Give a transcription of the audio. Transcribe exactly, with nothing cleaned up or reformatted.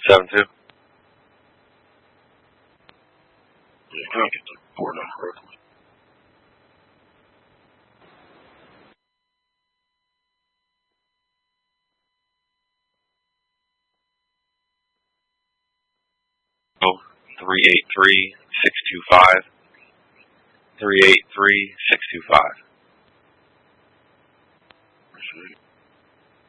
Seven two. Yeah, can I get the board number correctly? Oh, three eight three six two five. Three eight three six two five.